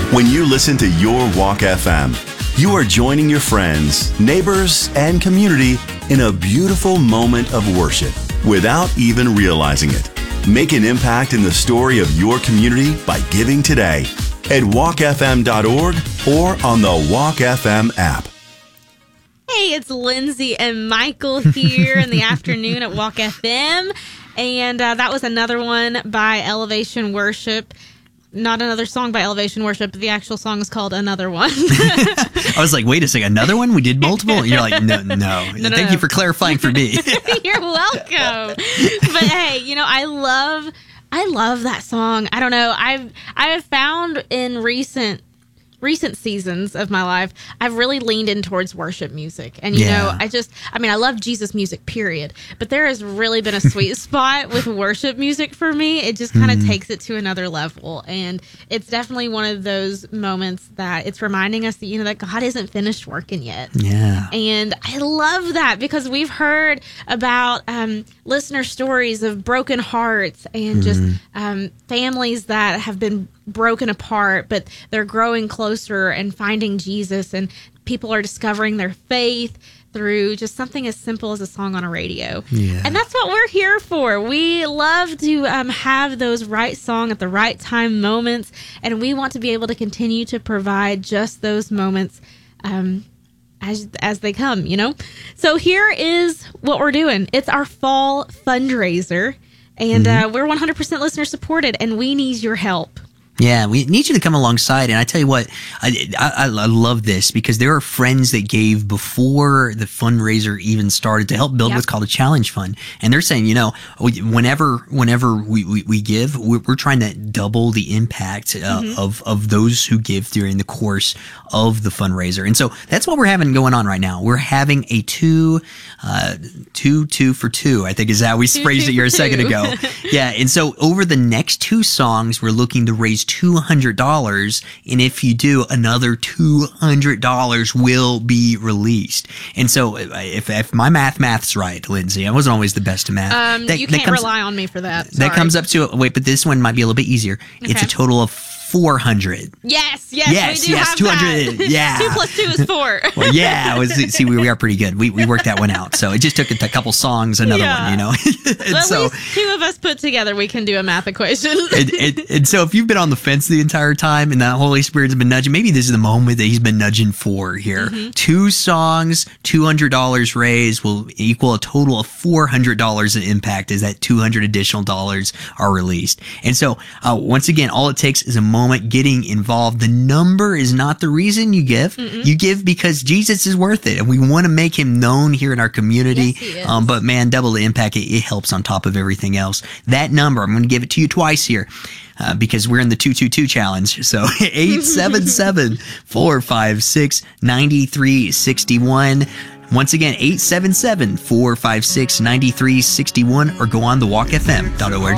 When you listen to Your Walk FM, you are joining your friends, neighbors, and community in a beautiful moment of worship without even realizing it. Make an impact in the story of your community by giving today at walkfm.org or on the Walk FM app. Hey, it's Lindsay and Michael here in the afternoon at Walk FM. And that was another one by Elevation Worship. Not another song by Elevation Worship, but the actual song is called Another One. I was like, wait a second, another one? We did multiple? And you're like, no. Thank you for clarifying for me. You're welcome. But hey, I love that song. I don't know. I have found in recent seasons of my life, I've really leaned in towards worship music. And, I love Jesus music, period. But there has really been a sweet spot with worship music for me. It just kind of takes it to another level. And it's definitely one of those moments that it's reminding us that, that God isn't finished working yet. Yeah. And I love that because we've heard about listener stories of broken hearts and just families that have been broken apart, but they're growing closer and finding Jesus, and people are discovering their faith through just something as simple as a song on a radio. Yeah. And that's what we're here for. We love to have those right song at the right time moments, and we want to be able to continue to provide just those moments as they come, So here is what we're doing. It's our fall fundraiser, and we're 100% listener supported, and we need your help. Yeah, we need you to come alongside. And I tell you what, I love this because there are friends that gave before the fundraiser even started to help build what's called a challenge fund. And they're saying, whenever we give, we're trying to double the impact of those who give during the course of the fundraiser. And so that's what we're having going on right now. We're having a two for two, I think is how we phrased it here a second ago. Yeah. And so over the next two songs, we're looking to raise $200, and if you do, another $200 will be released. And so, if my math's right, Lindsay, I wasn't always the best at math. You can't rely on me for that. Sorry. That comes up to but this one might be a little bit easier. Okay. It's a total of 400. Yes, we do have 200. That. Yeah, 2 plus 2 is 4. Well, yeah. See, we are pretty good. We worked that one out. So it just took a couple songs, another one, Well, at least 2 of us put together, we can do a math equation. and so if you've been on the fence the entire time and the Holy Spirit's been nudging, maybe this is the moment that He's been nudging for here. 2 songs, $200 raised will equal a total of $400 in impact as that 200 additional dollars are released. And so once again, all it takes is a moment getting involved. The number is not the reason you give. You give because Jesus is worth it, and we want to make Him known here in our community. Yes, He is. But man, double the impact. It helps on top of everything else. That number, I'm going to give it to you twice here. Because we're in the 222 challenge. So 877-456-9361. Once again, 877-456-9361, or go on the walkfm.org.